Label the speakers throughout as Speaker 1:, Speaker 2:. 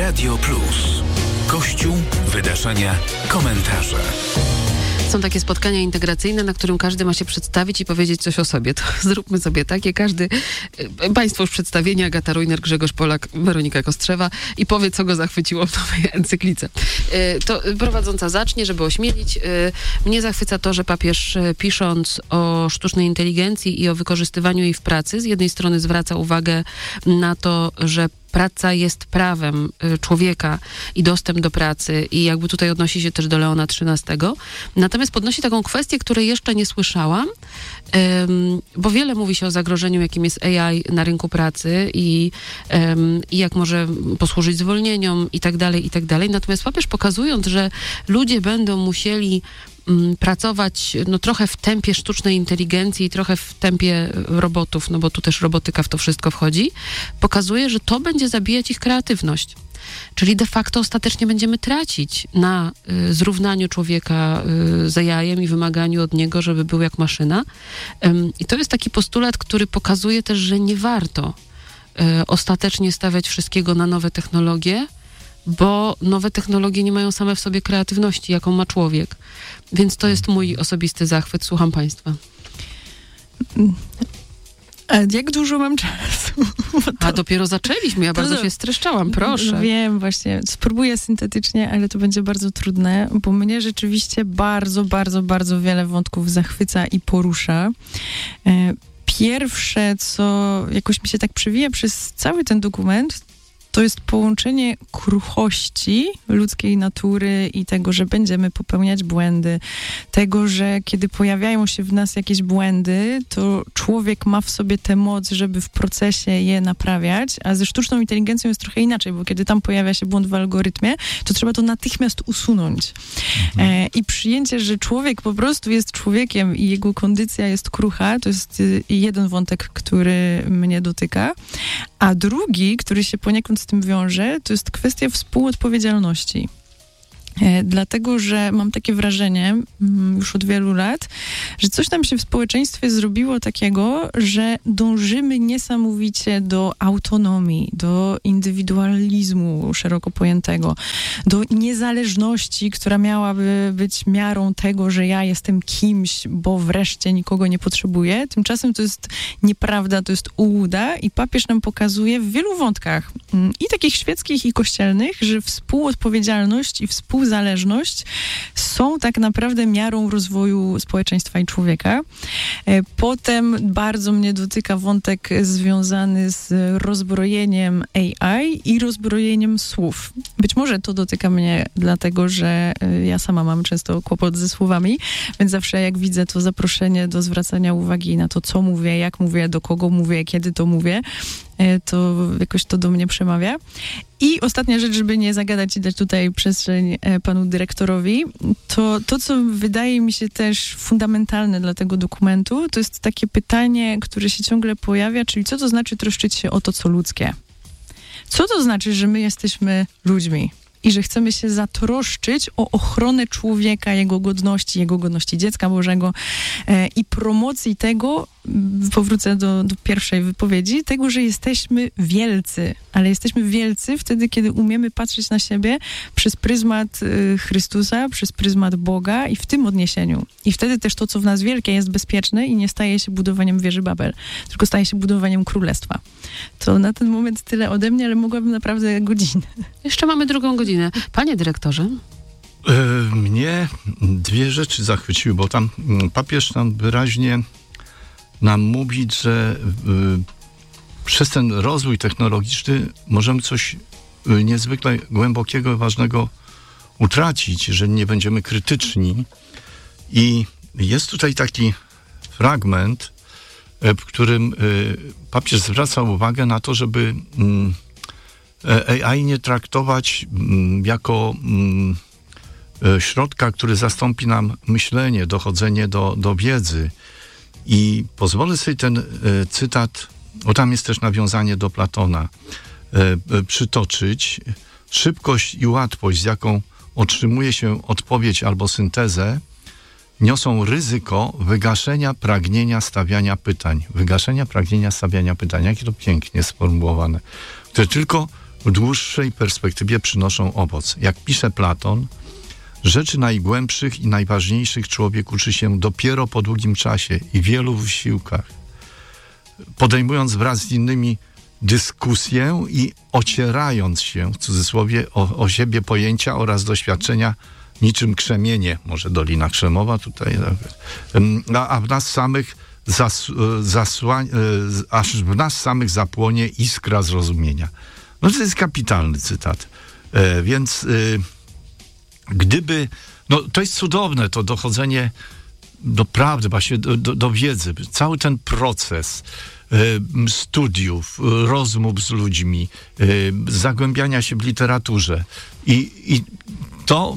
Speaker 1: Radio Plus. Kościół, wydarzenia, komentarze.
Speaker 2: Są takie spotkania integracyjne, na którym każdy ma się przedstawić i powiedzieć coś o sobie. To zróbmy sobie takie. Państwo już przedstawienie, Agata Rujner, Grzegorz Polak, Weronika Kostrzewa i powie, co go zachwyciło w nowej encyklice. To prowadząca zacznie, żeby ośmielić. Mnie zachwyca to, że papież, pisząc o sztucznej inteligencji i o wykorzystywaniu jej w pracy, z jednej strony zwraca uwagę na to, że praca jest prawem człowieka i dostęp do pracy i jakby tutaj odnosi się też do Leona XIII. Natomiast podnosi taką kwestię, której jeszcze nie słyszałam, bo wiele mówi się o zagrożeniu, jakim jest AI na rynku pracy i jak może posłużyć zwolnieniom i tak dalej. Natomiast papież, pokazując, że ludzie będą musieli pracować trochę w tempie sztucznej inteligencji i trochę w tempie robotów, bo tu też robotyka w to wszystko wchodzi, pokazuje, że to będzie zabijać ich kreatywność. Czyli de facto ostatecznie będziemy tracić na zrównaniu człowieka z AI-em i wymaganiu od niego, żeby był jak maszyna. I to jest taki postulat, który pokazuje też, że nie warto ostatecznie stawiać wszystkiego na nowe technologie, bo nowe technologie nie mają same w sobie kreatywności, jaką ma człowiek. Więc to jest mój osobisty zachwyt. Słucham państwa.
Speaker 3: A jak dużo mam czasu?
Speaker 2: A dopiero zaczęliśmy, ja bardzo się streszczałam, proszę.
Speaker 3: No wiem, właśnie. Spróbuję syntetycznie, ale to będzie bardzo trudne, bo mnie rzeczywiście bardzo, bardzo, bardzo wiele wątków zachwyca i porusza. Pierwsze, co jakoś mi się tak przewija przez cały ten dokument, to jest połączenie kruchości ludzkiej natury i tego, że będziemy popełniać błędy. Tego, że kiedy pojawiają się w nas jakieś błędy, to człowiek ma w sobie tę moc, żeby w procesie je naprawiać, a ze sztuczną inteligencją jest trochę inaczej, bo kiedy tam pojawia się błąd w algorytmie, to trzeba to natychmiast usunąć. I przyjęcie, że człowiek po prostu jest człowiekiem i jego kondycja jest krucha, to jest jeden wątek, który mnie dotyka. A drugi, który się poniekąd z tym wiąże, to jest kwestia współodpowiedzialności. Dlatego, że mam takie wrażenie już od wielu lat, że coś nam się w społeczeństwie zrobiło takiego, że dążymy niesamowicie do autonomii, do indywidualizmu szeroko pojętego, do niezależności, która miałaby być miarą tego, że ja jestem kimś, bo wreszcie nikogo nie potrzebuję. Tymczasem to jest nieprawda, to jest ułuda i papież nam pokazuje w wielu wątkach, i takich świeckich, i kościelnych, że współodpowiedzialność i współzależność są tak naprawdę miarą rozwoju społeczeństwa i człowieka. Potem bardzo mnie dotyka wątek związany z rozbrojeniem AI i rozbrojeniem słów. Być może to dotyka mnie dlatego, że ja sama mam często kłopot ze słowami, więc zawsze jak widzę to zaproszenie do zwracania uwagi na to, co mówię, jak mówię, do kogo mówię, kiedy to mówię, to jakoś to do mnie przemawia. I ostatnia rzecz, żeby nie zagadać i dać tutaj przestrzeń panu dyrektorowi, to co wydaje mi się też fundamentalne dla tego dokumentu, to jest takie pytanie, które się ciągle pojawia, czyli co to znaczy troszczyć się o to, co ludzkie? Co to znaczy, że my jesteśmy ludźmi? I że chcemy się zatroszczyć o ochronę człowieka, jego godności dziecka Bożego i promocji tego, powrócę do pierwszej wypowiedzi, tego, że jesteśmy wielcy, ale jesteśmy wielcy wtedy, kiedy umiemy patrzeć na siebie przez pryzmat Chrystusa, przez pryzmat Boga i w tym odniesieniu. I wtedy też to, co w nas wielkie, jest bezpieczne i nie staje się budowaniem wieży Babel, tylko staje się budowaniem królestwa. To na ten moment tyle ode mnie, ale mogłabym naprawdę godzinę.
Speaker 2: Jeszcze mamy drugą godzinę. Panie dyrektorze?
Speaker 4: Mnie dwie rzeczy zachwyciły, bo tam papież nam wyraźnie nam mówi, że przez ten rozwój technologiczny możemy coś niezwykle głębokiego i ważnego utracić, że nie będziemy krytyczni. I jest tutaj taki fragment, w którym papież zwraca uwagę na to, żeby AI nie traktować jako środka, który zastąpi nam myślenie, dochodzenie do wiedzy. I pozwolę sobie ten cytat, bo tam jest też nawiązanie do Platona, przytoczyć. Szybkość i łatwość, z jaką otrzymuje się odpowiedź albo syntezę, niosą ryzyko wygaszenia pragnienia stawiania pytań. Wygaszenia pragnienia stawiania pytań. Jakie to pięknie sformułowane. Które tylko w dłuższej perspektywie przynoszą owoc. Jak pisze Platon, rzeczy najgłębszych i najważniejszych człowiek uczy się dopiero po długim czasie i wielu wysiłkach, podejmując wraz z innymi dyskusję i ocierając się, w cudzysłowie, o siebie pojęcia oraz doświadczenia niczym krzemienie, może Dolina Krzemowa tutaj, a w nas samych aż w nas samych zapłonie iskra zrozumienia. No to jest kapitalny cytat. Więc gdyby, no to jest cudowne to dochodzenie do prawdy, właśnie do wiedzy. Cały ten proces studiów, rozmów z ludźmi, zagłębiania się w literaturze i to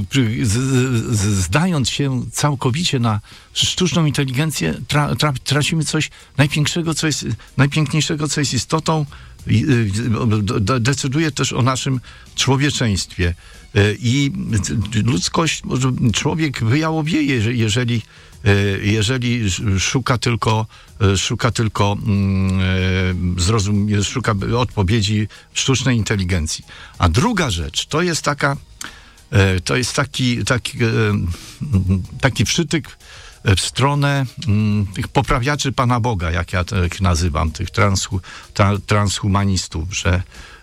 Speaker 4: zdając się całkowicie na sztuczną inteligencję, tracimy coś najpiękniejszego, co jest istotą, decyduje też o naszym człowieczeństwie. I ludzkość, człowiek wyjałowieje, jeżeli szuka odpowiedzi sztucznej inteligencji. A druga rzecz, to jest taki przytyk w stronę tych poprawiaczy Pana Boga, jak ja tak nazywam, tych transhumanistów, że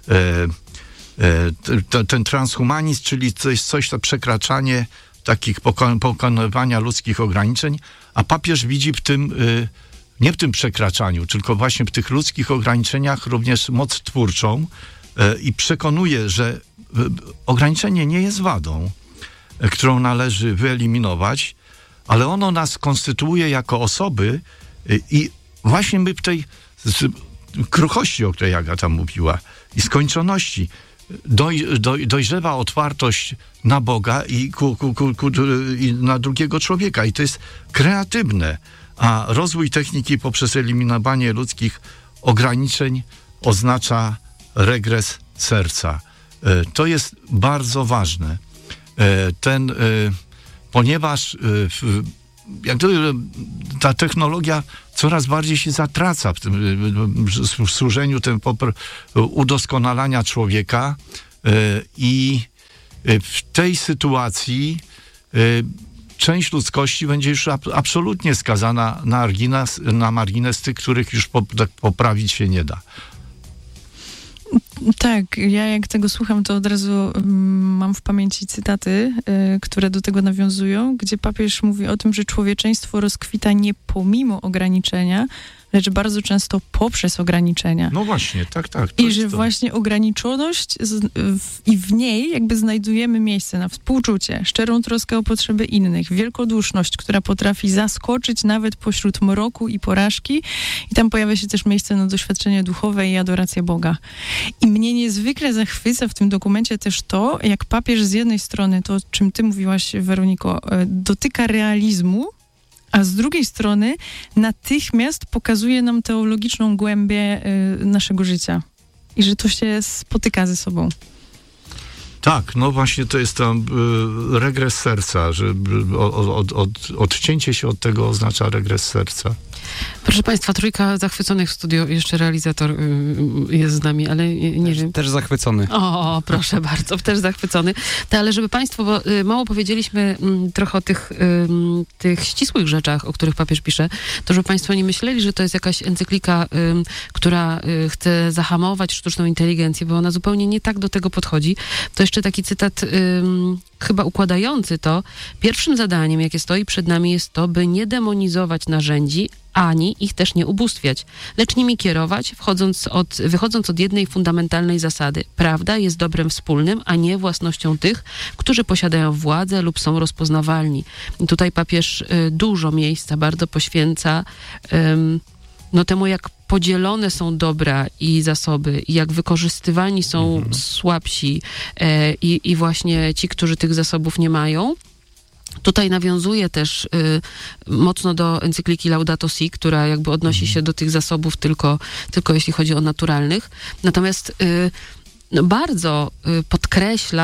Speaker 4: ten transhumanizm, czyli to jest coś, to przekraczanie takich pokonywania ludzkich ograniczeń, a papież widzi w tym, nie w tym przekraczaniu, tylko właśnie w tych ludzkich ograniczeniach również moc twórczą i przekonuje, że ograniczenie nie jest wadą, którą należy wyeliminować, ale ono nas konstytuuje jako osoby i właśnie my w tej kruchości, o której Agata mówiła, i skończoności dojrzewa otwartość na Boga i i na drugiego człowieka. I to jest kreatywne. A rozwój techniki poprzez eliminowanie ludzkich ograniczeń oznacza regres serca. To jest bardzo ważne. Ponieważ jak ta technologia coraz bardziej się zatraca w służeniu udoskonalania człowieka i w tej sytuacji część ludzkości będzie już absolutnie skazana na margines tych, których już poprawić się nie da.
Speaker 3: Tak, ja jak tego słucham, to od razu mam w pamięci cytaty, które do tego nawiązują, gdzie papież mówi o tym, że człowieczeństwo rozkwita nie pomimo ograniczenia, lecz bardzo często poprzez ograniczenia.
Speaker 4: No właśnie, tak.
Speaker 3: I że właśnie ograniczoność i w niej jakby znajdujemy miejsce na współczucie, szczerą troskę o potrzeby innych, wielkoduszność, która potrafi zaskoczyć nawet pośród mroku i porażki. I tam pojawia się też miejsce na doświadczenie duchowe i adorację Boga. I mnie niezwykle zachwyca w tym dokumencie też to, jak papież z jednej strony, to o czym ty mówiłaś, Weroniko, dotyka realizmu, a z drugiej strony natychmiast pokazuje nam teologiczną głębię naszego życia. I że to się spotyka ze sobą.
Speaker 4: Tak, no właśnie to jest tam regres serca, że odcięcie się od tego oznacza regres serca.
Speaker 2: Proszę Państwa, trójka zachwyconych w studiu, jeszcze realizator jest z nami, ale nie wiem.
Speaker 5: Też zachwycony.
Speaker 2: O, proszę bardzo, też zachwycony. Ale żeby Państwo, bo mało powiedzieliśmy trochę o tych ścisłych rzeczach, o których papież pisze, to żeby Państwo nie myśleli, że to jest jakaś encyklika, która chce zahamować sztuczną inteligencję, bo ona zupełnie nie tak do tego podchodzi. To jeszcze taki cytat chyba układający to. Pierwszym zadaniem, jakie stoi przed nami, jest to, by nie demonizować narzędzi, ani ich też nie ubóstwiać, lecz nimi kierować, wychodząc od jednej fundamentalnej zasady. Prawda jest dobrem wspólnym, a nie własnością tych, którzy posiadają władzę lub są rozpoznawalni. I tutaj papież dużo miejsca bardzo poświęca temu, jak podzielone są dobra i zasoby, i jak wykorzystywani są słabsi i właśnie ci, którzy tych zasobów nie mają. Tutaj nawiązuje też mocno do encykliki Laudato Si, która jakby odnosi się do tych zasobów tylko jeśli chodzi o naturalnych. Natomiast bardzo podkreśla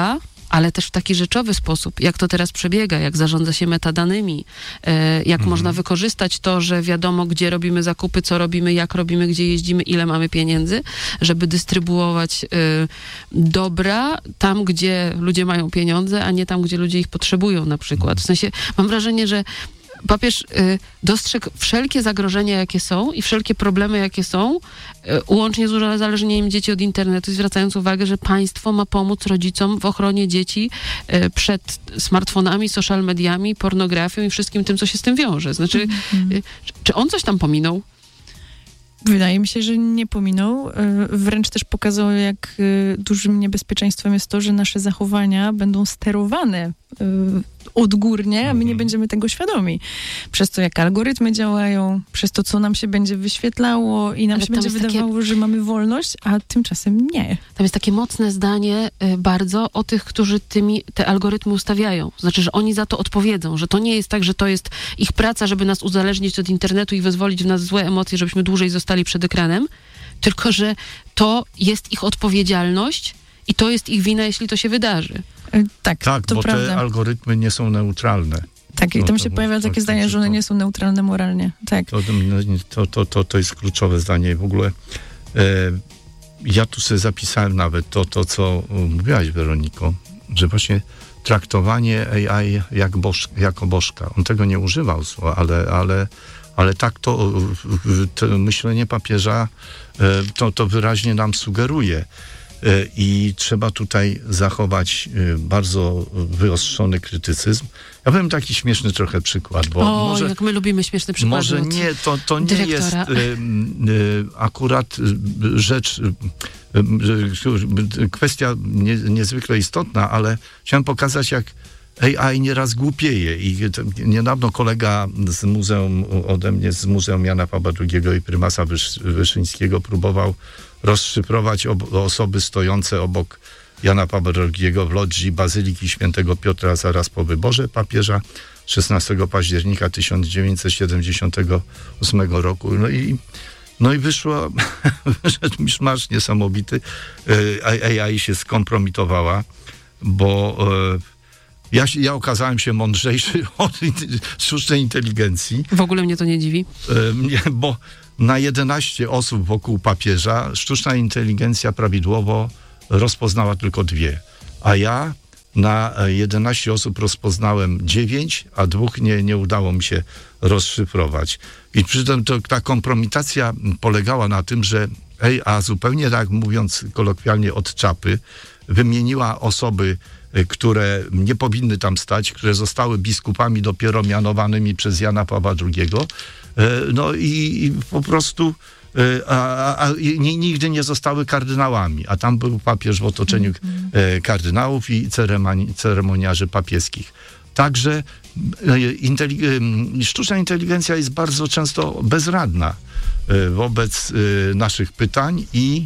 Speaker 2: ale też w taki rzeczowy sposób, jak to teraz przebiega, jak zarządza się metadanymi, jak można wykorzystać to, że wiadomo, gdzie robimy zakupy, co robimy, jak robimy, gdzie jeździmy, ile mamy pieniędzy, żeby dystrybuować dobra tam, gdzie ludzie mają pieniądze, a nie tam, gdzie ludzie ich potrzebują na przykład. W sensie, mam wrażenie, że papież dostrzegł wszelkie zagrożenia, jakie są i wszelkie problemy, jakie są, łącznie z uzależnieniem dzieci od internetu, zwracając uwagę, że państwo ma pomóc rodzicom w ochronie dzieci przed smartfonami, social mediami, pornografią i wszystkim tym, co się z tym wiąże. Znaczy, czy on coś tam pominął?
Speaker 3: Wydaje mi się, że nie pominął. Wręcz też pokazał, jak dużym niebezpieczeństwem jest to, że nasze zachowania będą sterowane odgórnie, a my nie będziemy tego świadomi. Przez to, jak algorytmy działają, przez to, co nam się będzie wyświetlało i nam
Speaker 2: Ale
Speaker 3: się będzie wydawało, że mamy wolność, a tymczasem nie.
Speaker 2: Tam jest takie mocne zdanie bardzo o tych, którzy te algorytmy ustawiają. Znaczy, że oni za to odpowiedzą, że to nie jest tak, że to jest ich praca, żeby nas uzależnić od internetu i wyzwolić w nas złe emocje, żebyśmy dłużej zostali przed ekranem, tylko, że to jest ich odpowiedzialność i to jest ich wina, jeśli to się wydarzy.
Speaker 3: Tak, to
Speaker 4: bo
Speaker 3: prawda.
Speaker 4: te algorytmy nie są neutralne.
Speaker 3: Tak, i tam się pojawia takie zdanie, że one nie są neutralne moralnie. Tak.
Speaker 4: To jest kluczowe zdanie. W ogóle ja tu sobie zapisałem nawet to, co mówiłaś, Weroniko, że właśnie traktowanie AI jako bożka. On tego nie używał słowa, ale tak to myślenie papieża to wyraźnie nam sugeruje. I trzeba tutaj zachować bardzo wyostrzony krytycyzm. Ja powiem taki śmieszny trochę przykład, bo może,
Speaker 2: jak my lubimy śmieszne przykłady.
Speaker 4: Może nie, to nie jest akurat rzecz, kwestia niezwykle istotna, ale chciałem pokazać, jak AI nieraz głupieje i niedawno kolega z muzeum, ode mnie z Muzeum Jana Pawła II i prymasa Wyszyńskiego próbował rozszyfrować osoby stojące obok Jana Pawła II w lodzi Bazyliki Świętego Piotra zaraz po wyborze papieża 16 października 1978 roku. No i wyszło miszmasz niesamowity. AI się skompromitowała, bo ja okazałem się mądrzejszy od sztucznej inteligencji.
Speaker 2: W ogóle mnie to nie dziwi.
Speaker 4: Bo na 11 osób wokół papieża sztuczna inteligencja prawidłowo rozpoznała tylko 2. A ja na 11 osób rozpoznałem 9, a 2 nie udało mi się rozszyfrować. I przy tym ta kompromitacja polegała na tym, że AI, zupełnie tak mówiąc kolokwialnie od czapy, wymieniła osoby, które nie powinny tam stać, które zostały biskupami dopiero mianowanymi przez Jana Pawła II. No i po prostu nigdy nie zostały kardynałami, a tam był papież w otoczeniu kardynałów i ceremoniarzy papieskich. Także sztuczna inteligencja jest bardzo często bezradna wobec naszych pytań i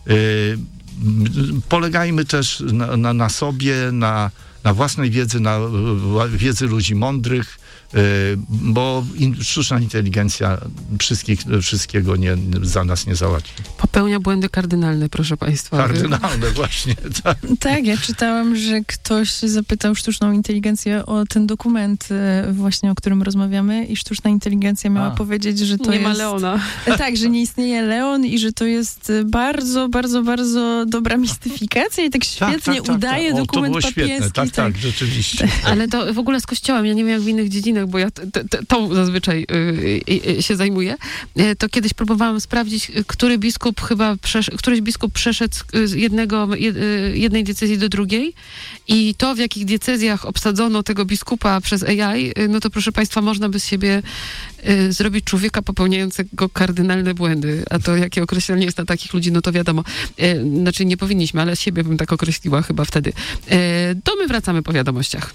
Speaker 4: polegajmy też na sobie, na własnej wiedzy, na wiedzy ludzi mądrych, bo sztuczna inteligencja wszystkiego za nas nie załatwi.
Speaker 2: Popełnia błędy kardynalne, proszę państwa.
Speaker 4: Kardynalne, właśnie. Tak.
Speaker 3: Tak, ja czytałam, że ktoś zapytał sztuczną inteligencję o ten dokument właśnie, o którym rozmawiamy i sztuczna inteligencja miała powiedzieć, że to
Speaker 2: nie ma Leona.
Speaker 3: Tak, że nie istnieje Leon i że to jest bardzo, bardzo, bardzo dobra mistyfikacja i tak świetnie udaje dokument papieski.
Speaker 4: Świetne. Tak, rzeczywiście.
Speaker 2: Ale to w ogóle z Kościołem, ja nie wiem jak w innych dziedzinach, bo ja tą zazwyczaj się zajmuję, to kiedyś próbowałam sprawdzić, któryś biskup przeszedł z jednej diecezji do drugiej i to, w jakich diecezjach obsadzono tego biskupa przez AI, no to proszę państwa, można by z siebie zrobić człowieka popełniającego kardynalne błędy, a to jakie określenie jest na takich ludzi, no to wiadomo. Znaczy nie powinniśmy, ale siebie bym tak określiła chyba wtedy. To my wracamy po wiadomościach.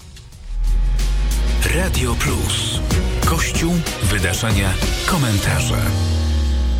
Speaker 1: Radio Plus. Kościół, wydarzenia, komentarze.